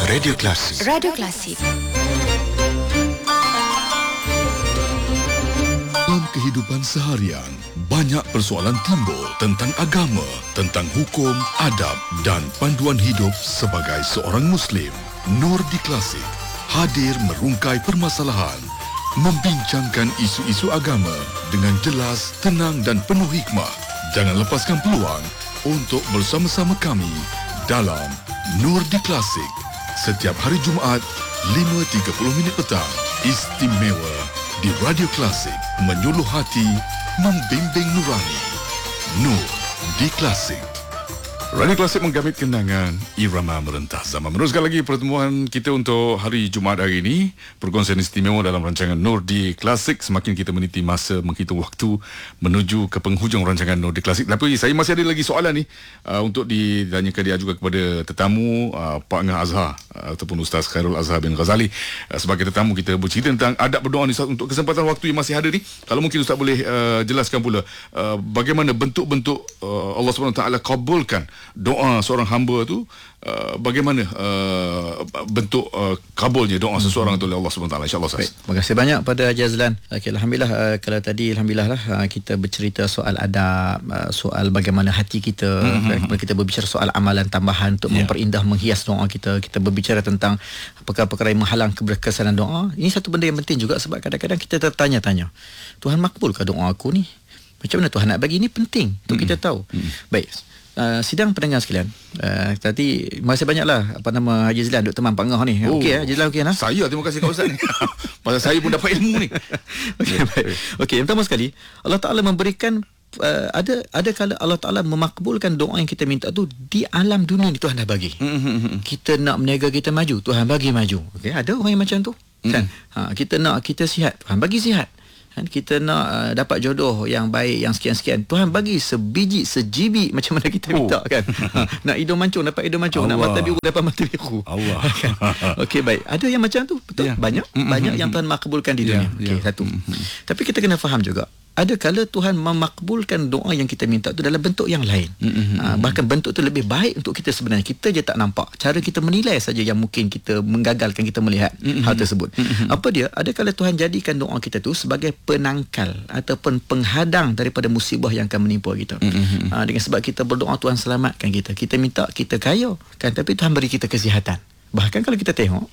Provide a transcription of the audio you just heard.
Radio Klasik. Radio Klasik. Dalam kehidupan seharian, banyak persoalan timbul tentang agama, tentang hukum, adab dan panduan hidup sebagai seorang Muslim. Nur di Klasik hadir merungkai permasalahan, membincangkan isu-isu agama dengan jelas, tenang dan penuh hikmah. Jangan lepaskan peluang untuk bersama-sama kami dalam Nur di Klasik. Setiap hari Jumaat, 5.30 petang. Istimewa di Radio Klasik. Menyuluh hati, membimbing nurani. Nur di Klasik. Radio Klasik menggamit kenangan irama merentas zaman. Meneruskan lagi pertemuan kita untuk hari Jumaat hari ini. Perkongsian istimewa dalam rancangan Nur di Klasik. Semakin kita meniti masa, menghitung waktu menuju ke penghujung rancangan Nur di Klasik. Tapi saya masih ada lagi soalan ni untuk ditanyakan dia juga kepada tetamu Pak Ngah Azhar ataupun Ustaz Khairul Azhar bin Ghazali. Sebagai tetamu kita bercerita tentang adab berdoa ni Ustaz. Untuk kesempatan waktu yang masih ada ni, kalau mungkin Ustaz boleh jelaskan pula bagaimana bentuk-bentuk Allah SWT kabulkan doa seorang hamba tu, bagaimana bentuk kabulnya doa seseorang tu oleh Allah SWT, insya-Allah. Baik, terima kasih banyak pada Haji Azlan. Okay, alhamdulillah, kalau tadi alhamdulillah lah kita bercerita soal adab, soal bagaimana hati kita, kita berbicara soal amalan tambahan untuk memperindah, menghias doa kita. Kita berbicara tentang perkara-perkara yang menghalang keberkesanan doa. Ini satu benda yang penting juga, sebab kadang-kadang kita tertanya-tanya, Tuhan makbulkah doa aku ni? Macam mana Tuhan nak bagi? Ini penting untuk kita tahu. Baik, sidang pendengar sekalian, tadi terima kasih banyaklah Haji Zlan duk teman Pak Ngah ni. Okey Haji Zlan, okey nah. Saya terima kasih kat Ustaz ni. Pasal saya pun dapat ilmu ni. Okey, baik. Okey, yang pertama sekali, Allah Taala memberikan ada kala Allah Taala memakbulkan doa yang kita minta tu di alam dunia ni. Tuhan dah bagi. Kita nak berniaga, kita maju, Tuhan bagi maju. Okey, ada orang yang macam tu kan. Kita nak kita sihat, Tuhan bagi sihat. Kita nak dapat jodoh yang baik, yang sekian-sekian, Tuhan bagi sebiji, sejibi macam mana kita minta kan. Nak hidung mancung, dapat hidung mancung. Allah. Nak mata biru, dapat mata biru. Allah. Kan? Okey, baik. Ada yang macam tu, betul? Banyak yang Tuhan makbulkan di dunia. Okey, satu. Tapi kita kena faham juga, ada kala Tuhan memakbulkan doa yang kita minta tu dalam bentuk yang lain. Bahkan bentuk tu lebih baik untuk kita sebenarnya. Kita je tak nampak. Cara kita menilai saja yang mungkin kita menggagalkan kita melihat hal tersebut. Apa dia? Ada kala Tuhan jadikan doa kita tu sebagai penangkal ataupun penghadang daripada musibah yang akan menimpa kita. Dengan sebab kita berdoa, Tuhan selamatkan kita. Kita minta kita kaya kan, tapi Tuhan beri kita kesihatan. Bahkan kalau kita tengok